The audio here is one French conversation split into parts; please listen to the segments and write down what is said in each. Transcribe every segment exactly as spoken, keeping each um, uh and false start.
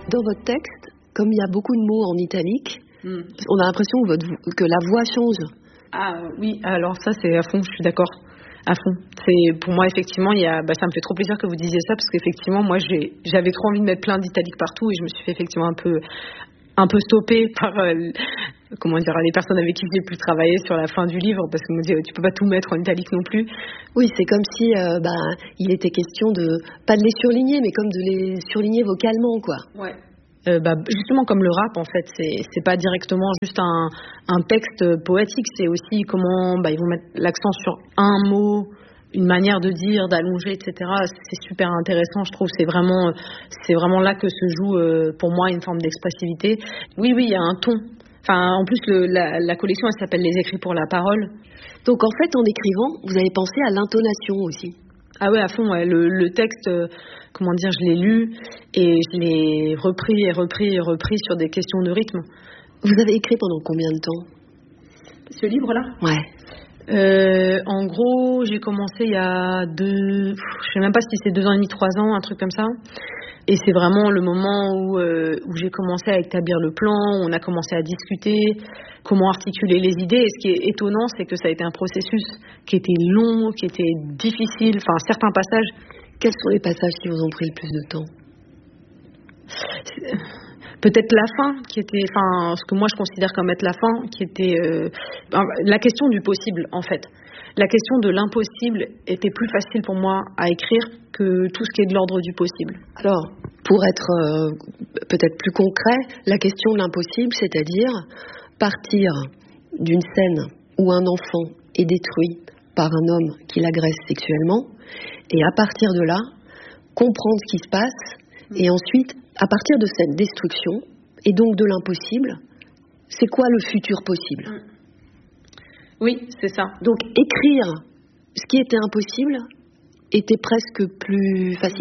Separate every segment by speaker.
Speaker 1: Dans votre texte, comme il y a beaucoup de mots en italique, mm. on a l'impression que, votre, que la voix change.
Speaker 2: Ah oui, alors ça c'est à fond, je suis d'accord. À fond. C'est, pour moi, effectivement, il y a, bah, ça me fait trop plaisir que vous disiez ça, parce qu'effectivement, moi, j'ai, j'avais trop envie de mettre plein d'italiques partout, et je me suis fait effectivement un peu, un peu stopper par, euh, comment dire, les personnes avec qui j'ai pu travailler sur la fin du livre, parce qu'on me disait, tu peux pas tout mettre en italique non plus.
Speaker 1: Oui, c'est comme si, euh, bah, il était question de, pas de les surligner, mais comme de les surligner vocalement, quoi.
Speaker 2: Ouais. Euh, bah, justement comme le rap en fait, c'est c'est pas directement juste un un texte poétique, c'est aussi comment bah ils vont mettre l'accent sur un mot, une manière de dire, d'allonger, et cetera. C'est super intéressant, je trouve. C'est vraiment c'est vraiment là que se joue euh, pour moi une forme d'expressivité. Oui oui, il y a un ton. Enfin en plus le, la la collection elle s'appelle Les écrits pour la parole.
Speaker 1: Donc en fait en écrivant, vous avez pensé à l'intonation aussi.
Speaker 2: Ah ouais, à fond, ouais. Le, le texte, euh, comment dire, je l'ai lu et je l'ai repris et repris et repris sur des questions de rythme.
Speaker 1: Vous avez écrit pendant combien de temps ?
Speaker 2: Ce livre-là ?
Speaker 1: Ouais.
Speaker 2: Euh, en gros, j'ai commencé il y a deux, je sais même pas si c'est deux ans et demi, trois ans, un truc comme ça. Et c'est vraiment le moment où, euh, où j'ai commencé à établir le plan, où on a commencé à discuter, comment articuler les idées. Et ce qui est étonnant, c'est que ça a été un processus qui était long, qui était difficile. Enfin, certains passages.
Speaker 1: Quels sont les passages qui vous ont pris le plus de temps ?
Speaker 2: Peut-être la fin, qui était, enfin, ce que moi je considère comme être la fin, qui était euh, la question du possible, en fait. La question de l'impossible était plus facile pour moi à écrire que tout ce qui est de l'ordre du possible.
Speaker 1: Alors, pour être euh, peut-être plus concret, la question de l'impossible, c'est-à-dire partir d'une scène où un enfant est détruit par un homme qui l'agresse sexuellement, et à partir de là, comprendre ce qui se passe, et ensuite, à partir de cette destruction, et donc de l'impossible, c'est quoi le futur possible ?
Speaker 2: Oui, c'est ça.
Speaker 1: Donc écrire ce qui était impossible était presque plus facile ?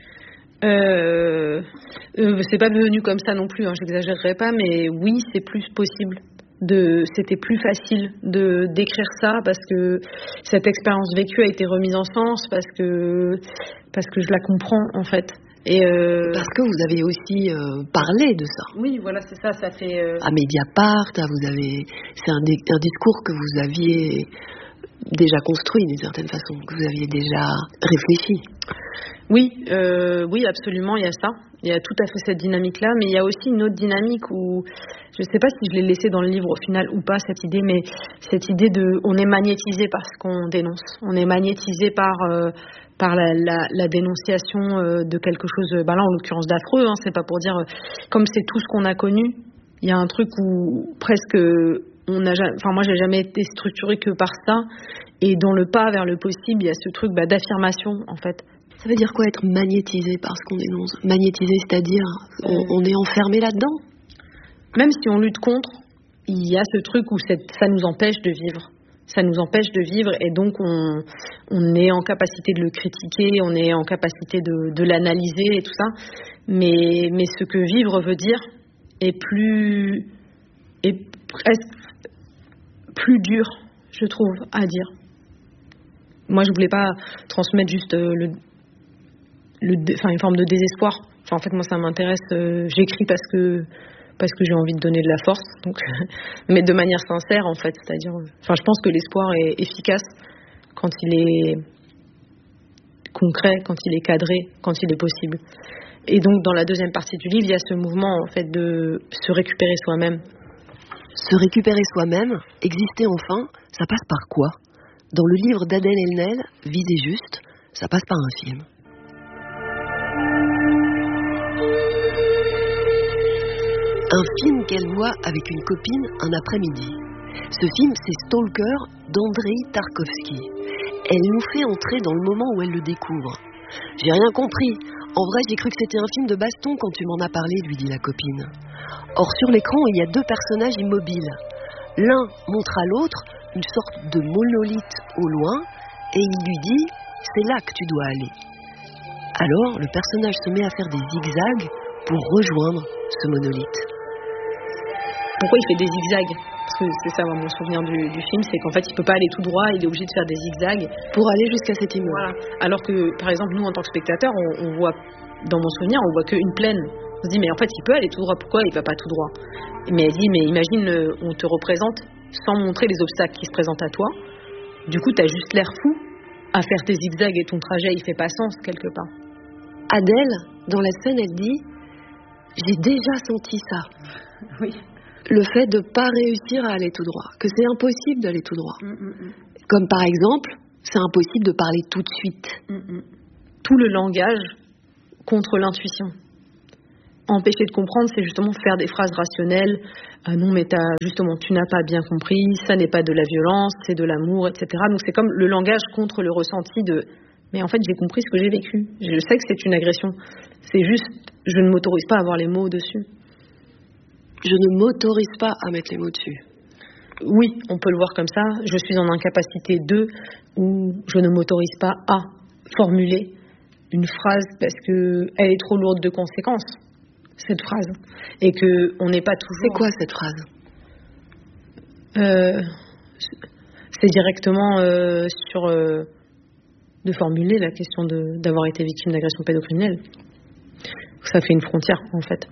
Speaker 2: euh, euh, C'est pas devenu comme ça non plus, hein, j'exagérerai pas, mais oui, c'est plus possible. De, c'était plus facile de d'écrire ça parce que cette expérience vécue a été remise en sens, parce que parce que je la comprends en fait.
Speaker 1: Et euh... parce que vous avez aussi euh, parlé de ça.
Speaker 2: Oui, voilà, c'est ça, ça fait. Euh...
Speaker 1: À Mediapart, vous avez, c'est un, un discours que vous aviez déjà construit d'une certaine façon, que vous aviez déjà réfléchi.
Speaker 2: Oui, euh, oui, absolument, il y a ça. Il y a tout à fait cette dynamique-là, mais il y a aussi une autre dynamique où, je ne sais pas si je l'ai laissée dans le livre au final ou pas, cette idée, mais cette idée de, on est magnétisé par ce qu'on dénonce. On est magnétisé par, euh, par la, la, la dénonciation euh, de quelque chose, ben là en l'occurrence d'affreux, hein, c'est pas pour dire, euh, comme c'est tout ce qu'on a connu, il y a un truc où presque, on a, enfin moi j'ai jamais été structurée que par ça, et dans le pas vers le possible, il y a ce truc bah, d'affirmation en fait.
Speaker 1: Ça veut dire quoi être magnétisé par ce qu'on dénonce ? Magnétisé, c'est-à-dire on, on est enfermé là-dedans ?
Speaker 2: Même si on lutte contre, il y a ce truc où cette, ça nous empêche de vivre. Ça nous empêche de vivre et donc on, on est en capacité de le critiquer, on est en capacité de, de l'analyser et tout ça. Mais, mais ce que vivre veut dire est plus, est presque plus dur, je trouve, à dire. Moi, je voulais pas transmettre juste le Le, enfin, une forme de désespoir. Enfin, en fait, moi, ça m'intéresse. Euh, j'écris parce que parce que j'ai envie de donner de la force. Donc, mais de manière sincère, en fait. C'est-à-dire, enfin, je pense que l'espoir est efficace quand il est concret, quand il est cadré, quand il est possible. Et donc, dans la deuxième partie du livre, il y a ce mouvement, en fait, de se récupérer soi-même.
Speaker 1: Se récupérer soi-même, exister enfin, ça passe par quoi ? Dans le livre d'Adèle Haenel, Viser juste, ça passe par un film. Un film qu'elle voit avec une copine un après-midi. Ce film, c'est Stalker d'Andrei Tarkovsky. Elle nous fait entrer dans le moment où elle le découvre. J'ai rien compris. En vrai, j'ai cru que c'était un film de baston quand tu m'en as parlé, lui dit la copine. Or, sur l'écran, il y a deux personnages immobiles. L'un montre à l'autre une sorte de monolithe au loin et il lui dit « c'est là que tu dois aller ». Alors, le personnage se met à faire des zigzags pour rejoindre ce monolithe.
Speaker 2: Pourquoi il fait des zigzags ? Parce que c'est ça, mon souvenir du, du film, c'est qu'en fait, il peut pas aller tout droit, il est obligé de faire des zigzags
Speaker 1: pour aller jusqu'à cet immeuble.
Speaker 2: Voilà. Alors que, par exemple, nous, en tant que spectateurs, on, on voit, dans mon souvenir, on voit qu'une plaine. On se dit, mais en fait, il peut aller tout droit, pourquoi il va pas tout droit? Mais elle dit, mais imagine, euh, on te représente sans montrer les obstacles qui se présentent à toi. Du coup, t'as juste l'air fou à faire tes zigzags et ton trajet, il fait pas sens quelque part.
Speaker 1: Adèle, dans la scène, elle dit, j'ai déjà senti ça.
Speaker 2: Oui.
Speaker 1: Le fait de pas réussir à aller tout droit, que c'est impossible d'aller tout droit.
Speaker 2: Mm, mm, mm.
Speaker 1: Comme par exemple, c'est impossible de parler tout de suite.
Speaker 2: Mm, mm. Tout le langage contre l'intuition. Empêcher de comprendre, c'est justement faire des phrases rationnelles. Ah non, mais t'as, justement, tu n'as pas bien compris, ça n'est pas de la violence, c'est de l'amour, et cetera. Donc c'est comme le langage contre le ressenti de mais en fait, j'ai compris ce que j'ai vécu. Je sais que c'est une agression. C'est juste, je ne m'autorise pas à avoir les mots dessus.
Speaker 1: Je ne m'autorise pas à mettre les mots dessus.
Speaker 2: Oui, on peut le voir comme ça. Je suis en incapacité de, ou je ne m'autorise pas à formuler une phrase parce que elle est trop lourde de conséquences, cette phrase. Et que on n'est pas toujours...
Speaker 1: C'est quoi cette phrase?
Speaker 2: euh, C'est directement euh, sur... Euh, de formuler la question de, d'avoir été victime d'agression pédocriminelle. Ça fait une frontière, en fait.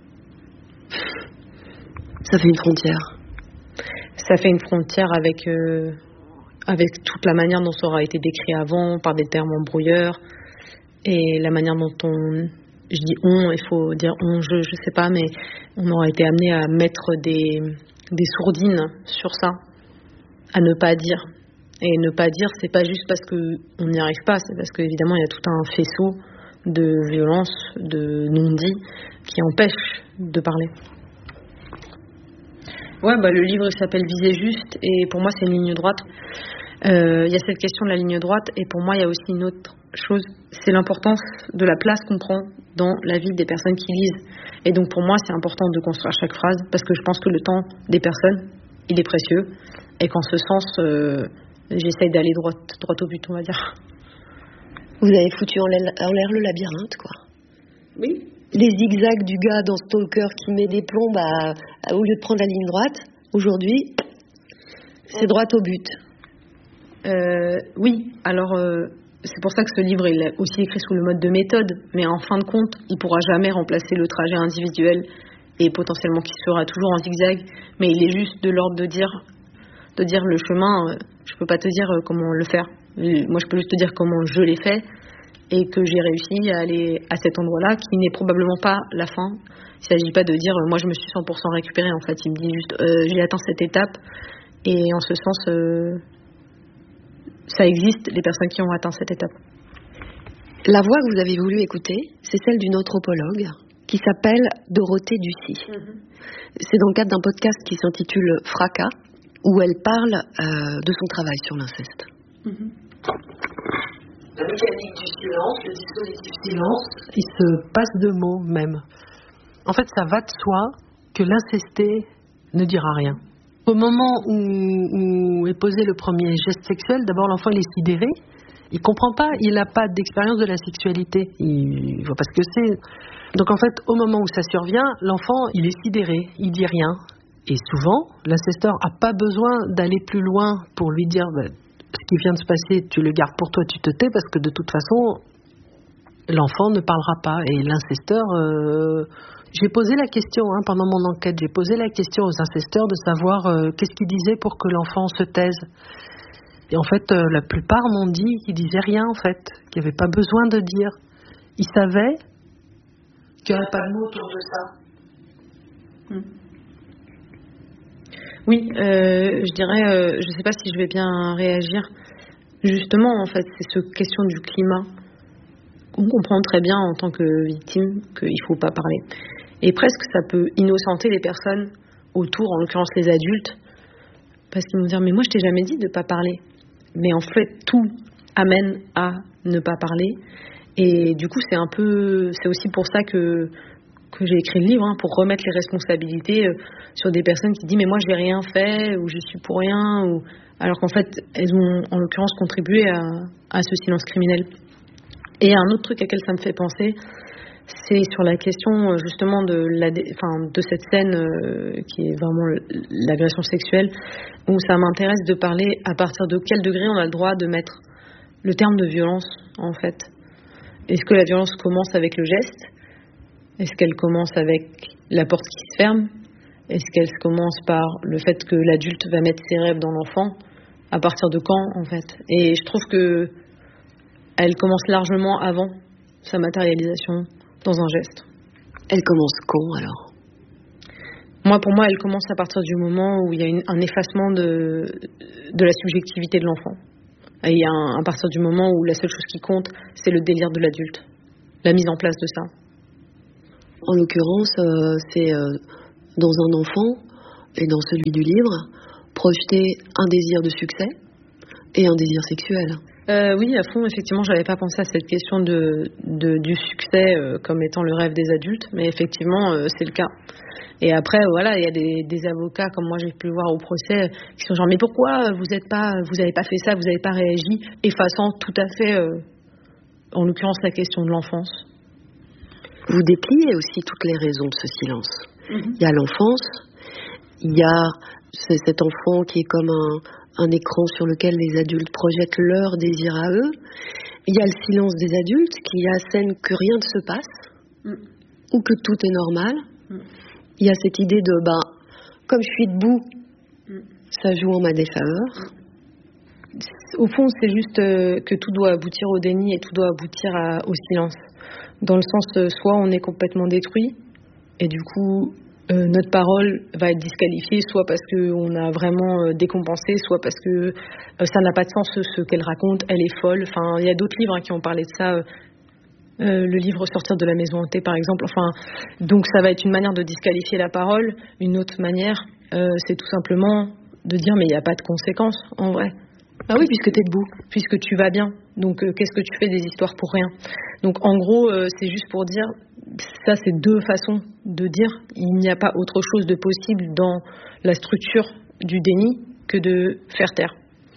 Speaker 1: Ça fait une frontière.
Speaker 2: Ça fait une frontière avec, euh, avec toute la manière dont ça aura été décrit avant, par des termes embrouilleurs, et la manière dont on... Je dis on, il faut dire on, je, je sais pas, mais on aura été amené à mettre des, des sourdines sur ça, à ne pas dire. Et ne pas dire, c'est pas juste parce qu'on n'y arrive pas, c'est parce qu'évidemment il y a tout un faisceau de violence, de non-dit, qui empêche de parler. Ouais, bah le livre il s'appelle Viser juste, et pour moi c'est une ligne droite. Euh, il y a cette question de la ligne droite, et pour moi il y a aussi une autre chose, c'est l'importance de la place qu'on prend dans la vie des personnes qui lisent. Et donc pour moi c'est important de construire chaque phrase, parce que je pense que le temps des personnes, il est précieux, et qu'en ce sens... Euh, j'essaye d'aller droit, droit au but, on va dire.
Speaker 1: Vous avez foutu en l'air, en l'air le labyrinthe, quoi.
Speaker 2: Oui.
Speaker 1: Les zigzags du gars dans Stalker qui met des plombes à, à, au lieu de prendre la ligne droite, aujourd'hui, c'est droit au but.
Speaker 2: Euh, oui, alors euh, c'est pour ça que ce livre il est aussi écrit sous le mode de méthode, mais en fin de compte, il ne pourra jamais remplacer le trajet individuel et potentiellement qui sera toujours en zigzag, mais il est juste de l'ordre de dire... de dire le chemin, euh, je peux pas te dire euh, comment le faire. Moi, je peux juste te dire comment je l'ai fait et que j'ai réussi à aller à cet endroit-là, qui n'est probablement pas la fin. Il s'agit pas de dire, euh, moi, je me suis cent pour cent récupérée. En fait, il me dit juste, euh, j'ai atteint cette étape. Et en ce sens, euh, ça existe, les personnes qui ont atteint cette étape.
Speaker 1: La voix que vous avez voulu écouter, c'est celle d'une anthropologue qui s'appelle Dorothée Ducy. Mm-hmm. C'est dans le cadre d'un podcast qui s'intitule Fracas, où elle parle euh, de son travail sur l'inceste. Mm-hmm. La mécanique du silence, le dispositif silence,
Speaker 3: il se passe de mots même. En fait, ça va de soi que l'incesté ne dira rien. Au moment où, où est posé le premier geste sexuel, d'abord l'enfant il est sidéré, il comprend pas, il n'a pas d'expérience de la sexualité, il voit pas ce que c'est. Donc en fait, au moment où ça survient, l'enfant il est sidéré, il dit rien. Et souvent, l'incesteur n'a pas besoin d'aller plus loin pour lui dire bah, ce qui vient de se passer, tu le gardes pour toi, tu te tais, parce que de toute façon, l'enfant ne parlera pas. Et l'incesteur, euh, j'ai posé la question hein, pendant mon enquête, j'ai posé la question aux incesteurs de savoir euh, qu'est-ce qu'ils disaient pour que l'enfant se taise. Et en fait, euh, la plupart m'ont dit qu'ils disaient rien en fait, qu'il n'y avait pas besoin de dire. Ils savaient qu'il n'y aurait pas de mots autour de ça.
Speaker 2: Hmm. Oui, euh, je dirais, euh, je ne sais pas si je vais bien réagir. Justement, en fait, c'est cette question du climat. On comprend très bien en tant que victime qu'il ne faut pas parler. Et presque, ça peut innocenter les personnes autour, en l'occurrence les adultes, parce qu'ils vont dire, mais moi, je t'ai jamais dit de ne pas parler. Mais en fait, tout amène à ne pas parler. Et du coup, c'est un peu, c'est aussi pour ça que que j'ai écrit le livre, hein, pour remettre les responsabilités euh, sur des personnes qui disent mais moi je n'ai rien fait, ou je suis pour rien, ou... alors qu'en fait elles ont en l'occurrence contribué à, à ce silence criminel. Et un autre truc à quel ça me fait penser, c'est sur la question justement de, la, enfin, de cette scène euh, qui est vraiment l'agression sexuelle, où ça m'intéresse de parler à partir de quel degré on a le droit de mettre le terme de violence en fait. Est-ce que la violence commence avec le geste ? Est-ce qu'elle commence avec la porte qui se ferme? Est-ce qu'elle commence par le fait que l'adulte va mettre ses rêves dans l'enfant? À partir de quand, en fait? Et je trouve que elle commence largement avant sa matérialisation dans un geste.
Speaker 1: Elle commence quand, alors?
Speaker 2: Moi, pour moi, elle commence à partir du moment où il y a une, un effacement de, de la subjectivité de l'enfant. Et il y a un, à partir du moment où la seule chose qui compte, c'est le délire de l'adulte. La mise en place de ça.
Speaker 1: En l'occurrence, euh, c'est euh, dans un enfant, et dans celui du livre, projeter un désir de succès et un désir sexuel.
Speaker 2: Euh, oui, à fond, effectivement, j'avais pas pensé à cette question de, de du succès euh, comme étant le rêve des adultes, mais effectivement, euh, c'est le cas. Et après, voilà, il y a des, des avocats, comme moi j'ai pu le voir au procès, qui sont genre, mais pourquoi vous êtes pas, vous avez pas fait ça, vous n'avez pas réagi, effaçant tout à fait, euh, en l'occurrence, la question de l'enfance.
Speaker 1: Vous dépliez aussi toutes les raisons de ce silence.
Speaker 2: Mm-hmm.
Speaker 1: Il y a l'enfance, il y a cet enfant qui est comme un, un écran sur lequel les adultes projettent leur désir à eux. Il y a le silence des adultes qui assène que rien ne se passe, mm. ou que tout est normal. Mm. Il y a cette idée de, bah, comme je suis debout, mm. ça joue en ma défaveur.
Speaker 2: Au fond, c'est juste euh, que tout doit aboutir au déni et tout doit aboutir à, au silence. Dans le sens, euh, soit on est complètement détruit, et du coup, euh, notre parole va être disqualifiée, soit parce qu'on a vraiment euh, décompensé, soit parce que euh, ça n'a pas de sens ce, ce qu'elle raconte, elle est folle. Enfin, il y a d'autres livres hein, qui ont parlé de ça. Euh, Euh, le livre Sortir de la maison hantée, par exemple. Enfin, donc ça va être une manière de disqualifier la parole. Une autre manière, euh, c'est tout simplement de dire mais il n'y a pas de conséquences en vrai.
Speaker 1: Ah oui, puisque tu es debout,
Speaker 2: puisque tu vas bien. Donc euh, qu'est-ce que tu fais des histoires pour rien? Donc en gros, euh, c'est juste pour dire, ça c'est deux façons de dire. Il n'y a pas autre chose de possible dans la structure du déni que de faire taire.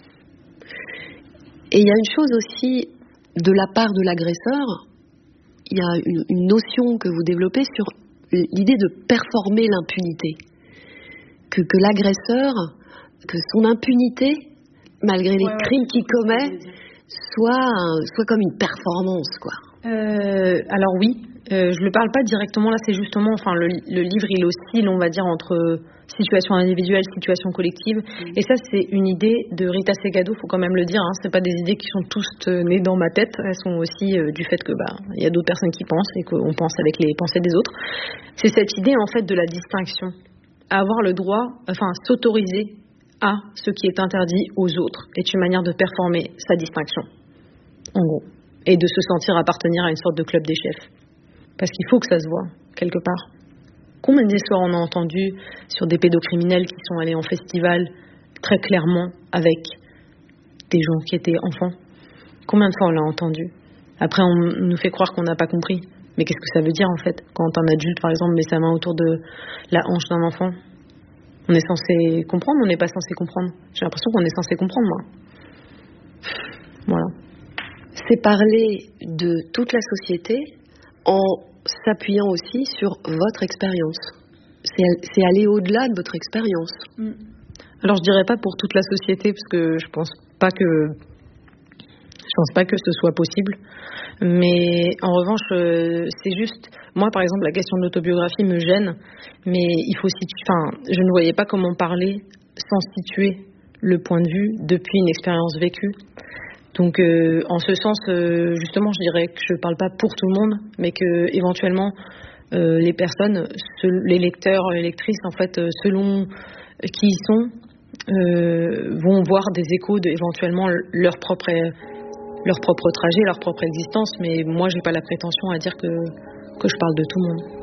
Speaker 1: Et il y a une chose aussi de la part de l'agresseur. Il y a une, une notion que vous développez sur l'idée de performer l'impunité. Que, que l'agresseur, que son impunité, malgré les ouais, crimes ouais, qu'il commet, soit, soit comme une performance, quoi.
Speaker 2: Euh, alors oui, euh, je ne le parle pas directement, là c'est justement, enfin le, le livre il oscille, on va dire, entre situation individuelle, situation collective, mmh. et ça c'est une idée de Rita Segato, faut quand même le dire, hein, c'est pas des idées qui sont toutes nées dans ma tête, elles sont aussi euh, du fait que bah il y a d'autres personnes qui pensent et qu'on pense avec les pensées des autres. C'est cette idée en fait de la distinction, avoir le droit, enfin s'autoriser à ce qui est interdit aux autres est une manière de performer sa distinction, en gros, et de se sentir appartenir à une sorte de club des chefs. Parce qu'il faut que ça se voit, quelque part. Combien d'histoires on a entendu sur des pédocriminels qui sont allés en festival très clairement avec des gens qui étaient enfants? Combien de fois on l'a entendu? Après, on nous fait croire qu'on n'a pas compris. Mais qu'est-ce que ça veut dire, en fait, quand un adulte, par exemple, met sa main autour de la hanche d'un enfant? On est censé comprendre ou on n'est pas censé comprendre? J'ai l'impression qu'on est censé comprendre, moi. Voilà.
Speaker 1: C'est parler de toute la société en s'appuyant aussi sur votre expérience. C'est, c'est aller au-delà de votre expérience.
Speaker 2: Alors je dirais pas pour toute la société, parce que je pense pas que je pense pas que ce soit possible. Mais en revanche, euh, c'est juste, moi par exemple, la question de l'autobiographie me gêne, mais il faut situer, enfin, je ne voyais pas comment parler sans situer le point de vue depuis une expérience vécue. Donc, euh, en ce sens, euh, justement, je dirais que je ne parle pas pour tout le monde, mais que éventuellement, euh, les personnes, les lecteurs, les lectrices, en fait, euh, selon qui ils sont, euh, vont voir des échos de éventuellement leur propre, leur propre trajet, leur propre existence. Mais moi, j'ai pas la prétention à dire que que je parle de tout le monde.